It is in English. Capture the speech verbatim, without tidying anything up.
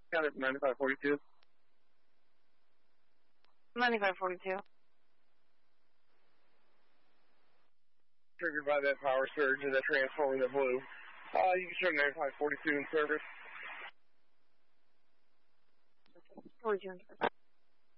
Got it, ninety-five forty-two. ninety-five forty-two. Triggered by that power surge and the transformer that blew. Uh, you can show ninety-five forty-two in service. forty-two in service.